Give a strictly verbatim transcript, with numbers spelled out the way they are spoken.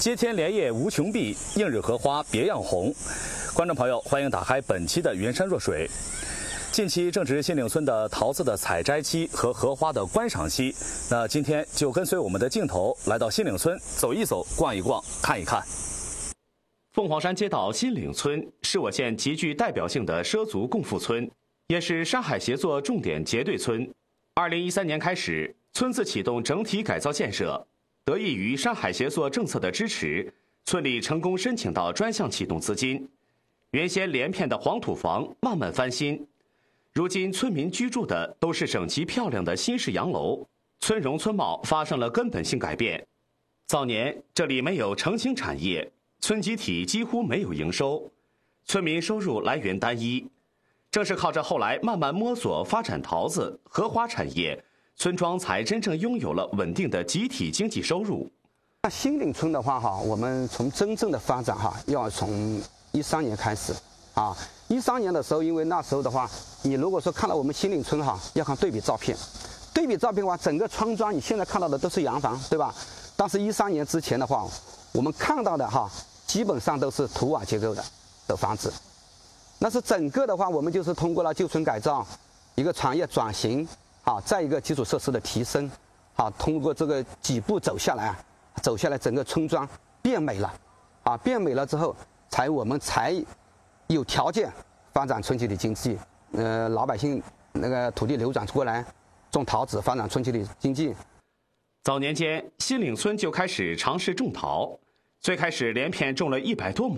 接天莲叶无穷碧，映日荷花别样红。观众朋友，欢迎打开本期的《云山若水》。近期正值新岭村的桃子的采摘期和荷花的观赏期，那今天就跟随我们的镜头来到新岭村走一走、逛一逛、看一看。凤凰山街道新岭村是我县极具代表性的畲族共富村，也是山海协作重点结对村。二零一三年开始，村子启动整体改造建设。得益于山海协作政策的支持，村里成功申请到专项启动资金。原先连片的黄土房慢慢翻新，如今村民居住的都是整齐漂亮的新式洋楼，村容村貌发生了根本性改变。早年这里没有成型产业，村集体几乎没有营收，村民收入来源单一。正是靠着后来慢慢摸索发展桃子、荷花产业，村庄才真正拥有了稳定的集体经济收入。 那新岭村的话哈，我们从真正的发展哈，要从一三年开始啊。一三年的时候，因为那时候的话，你如果说看到我们新岭村哈，要看对比照片，对比照片的话，整个村庄你现在看到的都是洋房，对吧？但是一三年之前的话，我们看到的哈，基本上都是土瓦结构的的房子。那是整个的话，我们就是通过了旧村改造，一个产业转型。啊，再一个基础设施的提升，啊，通过这个几步走下来，走下来整个村庄变美了，啊，变美了之后，才我们才有条件发展村集体经济，呃，老百姓那个土地流转过来，种桃子发展村集体经济。 早年间，新岭村就开始尝试种桃，最开始连片种了一百多亩。